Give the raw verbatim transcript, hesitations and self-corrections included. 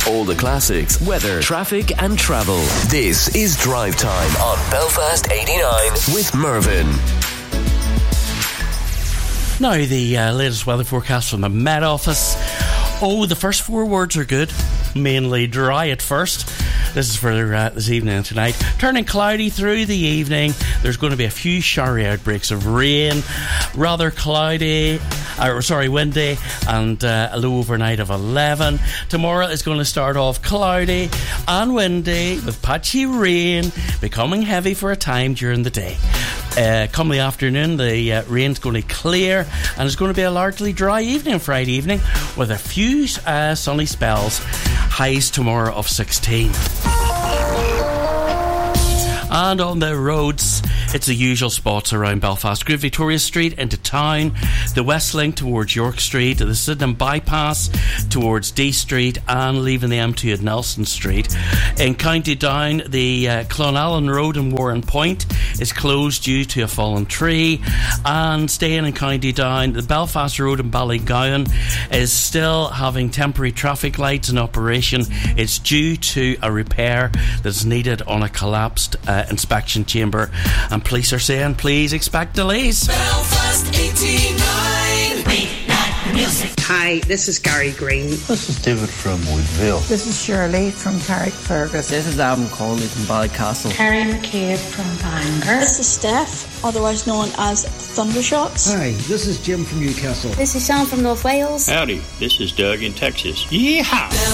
All the classics, weather, traffic and travel. This is Drive Time on Belfast eighty-nine with Mervyn. Now the uh, latest weather forecast from the Met Office. Oh, the first four words are good. Mainly dry at first. This is for uh, this evening and tonight. Turning cloudy through the evening. There's going to be a few showery outbreaks of rain. Rather cloudy, or sorry, windy, and uh, a low overnight of eleven. Tomorrow is going to start off cloudy and windy with patchy rain, becoming heavy for a time during the day. Uh, come the afternoon, the uh, rain's going to clear, and it's going to be a largely dry evening Friday evening with a few uh, sunny spells. Highs tomorrow of sixteen. And on the roads, it's the usual spots around Belfast. Great Victoria Street into town, the West Link towards York Street, the Sydenham Bypass towards D Street, and leaving the M two at Nelson Street. In County Down, the uh, Clonallen Road in Warren Point is closed due to a fallen tree. And staying in County Down, the Belfast Road in Ballygowan is still having temporary traffic lights in operation. It's due to a repair that's needed on a collapsed uh, inspection chamber. And police are saying, please expect delays. Belfast eighty-nine. Weeknight music. Hi, this is Gary Green. This is David from Woodville. This is Shirley from Carrickfergus. This is Adam Conley from Ballycastle. Carrie McCabe from Bangor. This is Steph, otherwise known as Thundershots. Hi, this is Jim from Newcastle. This is Sean from North Wales. Howdy, this is Doug in Texas. Yeehaw!